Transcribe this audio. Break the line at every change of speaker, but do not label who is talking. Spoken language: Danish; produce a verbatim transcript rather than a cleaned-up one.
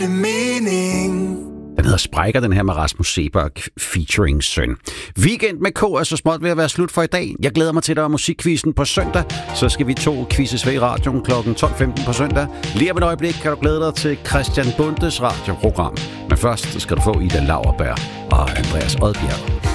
mening.
Den hedder Sprækker, den her med Rasmus Seebach featuring Søn. Weekend med K er så småt ved at være slut for i dag. Jeg glæder mig til, at der er musikquizzen på søndag. Så skal vi to quizzes ved i radioen klokken tolv femten på søndag. Lige om et øjeblik kan du glæde dig til Christian Bundes radioprogram. Men først skal du få Ida Lauerberg og Andreas Odbjerg.